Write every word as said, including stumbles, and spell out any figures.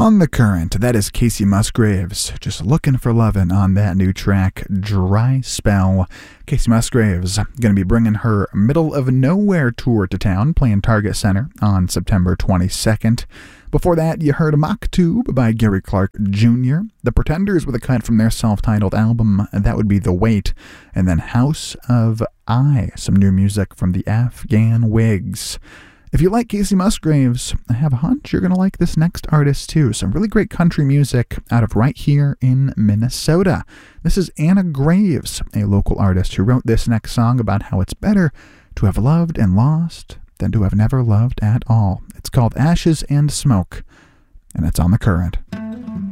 On the Current, that is Casey Musgraves, just looking for lovin' on that new track, Dry Spell. Casey Musgraves going to be bringing her Middle of Nowhere tour to town, playing Target Center on September twenty-second. Before that, you heard Maktub by Gary Clark Junior The Pretenders with a cut from their self-titled album, that would be The Wait. And then House of I, some new music from the Afghan Wigs. If you like Casey Musgraves, I have a hunch you're going to like this next artist too. Some really great country music out of right here in Minnesota. This is Anna Graves, a local artist who wrote this next song about how it's better to have loved and lost than to have never loved at all. It's called Ashes and Smoke, and it's on The Current.